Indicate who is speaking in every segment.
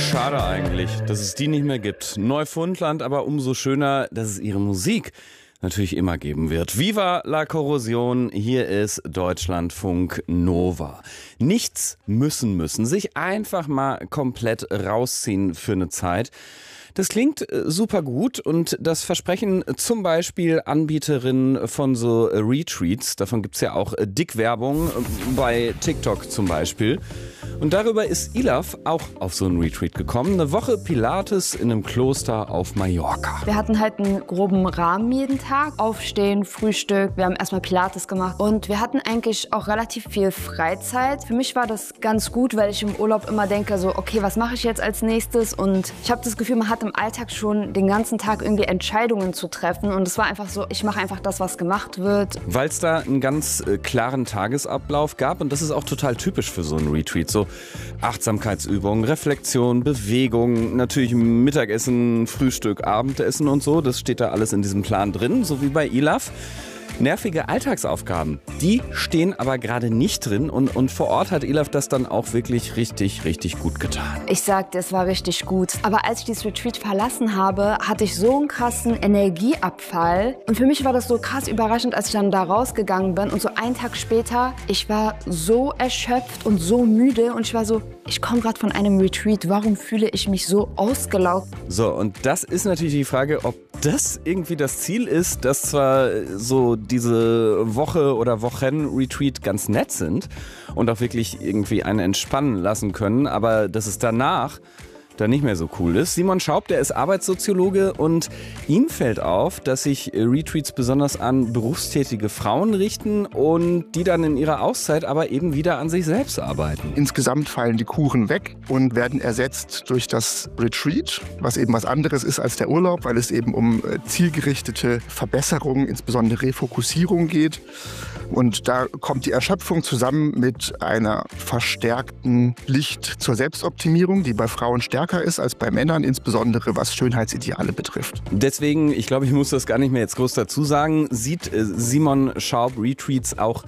Speaker 1: Schade eigentlich, dass es die nicht mehr gibt. Neufundland, aber umso schöner, dass es ihre Musik natürlich immer geben wird. Viva la Corrosion, hier ist Deutschlandfunk Nova. Nichts müssen, sich einfach mal komplett rausziehen für eine Zeit. Das klingt super gut und das versprechen zum Beispiel Anbieterinnen von so Retreats. Davon gibt's ja auch Dickwerbung bei TikTok zum Beispiel. Und darüber ist Ilaf auch auf so einen Retreat gekommen. Eine Woche Pilates in einem Kloster auf Mallorca.
Speaker 2: Wir hatten halt einen groben Rahmen jeden Tag. Aufstehen, Frühstück, wir haben erstmal Pilates gemacht. Und wir hatten eigentlich auch relativ viel Freizeit. Für mich war das ganz gut, weil ich im Urlaub immer denke, so, okay, was mache ich jetzt als nächstes? Und ich habe das Gefühl, man hat im Alltag schon den ganzen Tag irgendwie Entscheidungen zu treffen. Und es war einfach so, ich mache einfach das, was gemacht wird.
Speaker 1: Weil es da einen ganz klaren Tagesablauf gab. Und das ist auch total typisch für so einen Retreat. So Achtsamkeitsübungen, Reflexion, Bewegung, natürlich Mittagessen, Frühstück, Abendessen und so. Das steht da alles in diesem Plan drin, so wie bei Ilaf. Nervige Alltagsaufgaben, die stehen aber gerade nicht drin und vor Ort hat Ilaf das dann auch wirklich richtig gut getan.
Speaker 2: Ich sagte, es war richtig gut. Aber als ich dieses Retreat verlassen habe, hatte ich so einen krassen Energieabfall. Und für mich war das so krass überraschend, als ich dann da rausgegangen bin. Und so einen Tag später, ich war so erschöpft und so müde. Und ich war so, ich komme gerade von einem Retreat. Warum fühle ich mich so ausgelaugt?
Speaker 1: So, und das ist natürlich die Frage, ob das irgendwie das Ziel ist, dass zwar so diese Woche oder Wochen-Retreat ganz nett sind und auch wirklich irgendwie einen entspannen lassen können, aber dass es danach dann nicht mehr so cool ist. Simon Schaub, der ist Arbeitssoziologe und ihm fällt auf, dass sich Retreats besonders an berufstätige Frauen richten und die dann in ihrer Auszeit aber eben wieder an sich selbst arbeiten.
Speaker 3: Insgesamt fallen die Kuchen weg und werden ersetzt durch das Retreat, was eben was anderes ist als der Urlaub, weil es eben um zielgerichtete Verbesserung, insbesondere Refokussierung geht. Und da kommt die Erschöpfung zusammen mit einer verstärkten Pflicht zur Selbstoptimierung, die bei Frauen stärker ist als bei Männern, insbesondere was Schönheitsideale betrifft.
Speaker 1: Deswegen, ich glaube, ich muss das gar nicht mehr jetzt groß dazu sagen, sieht Simon Schaub Retreats auch,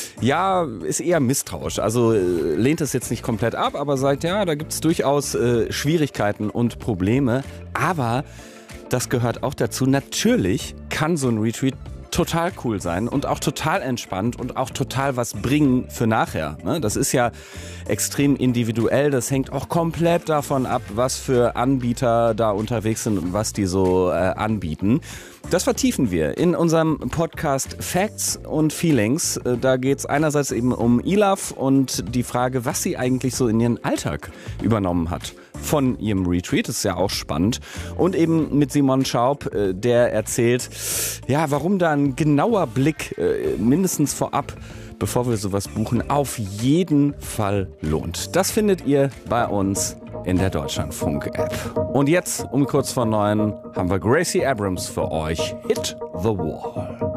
Speaker 1: ja, ist eher misstrauisch. Also lehnt es jetzt nicht komplett ab, aber sagt, ja, da gibt es durchaus Schwierigkeiten und Probleme. Aber das gehört auch dazu. Natürlich kann so ein Retreat total cool sein und auch total entspannt und auch total was bringen für nachher. Das ist ja extrem individuell. Das hängt auch komplett davon ab, was für Anbieter da unterwegs sind und was die so anbieten. Das vertiefen wir in unserem Podcast Facts und Feelings. Da geht es einerseits eben um Ilaf und die Frage, was sie eigentlich so in ihren Alltag übernommen hat von ihrem Retreat. Das ist ja auch spannend. Und eben mit Simon Schaub, der erzählt, ja, warum da ein genauer Blick mindestens vorab, bevor wir sowas buchen, auf jeden Fall lohnt. Das findet ihr bei uns in der Deutschlandfunk-App. Und jetzt, um kurz vor 9, haben wir Gracie Abrams für euch. Hit the Wall.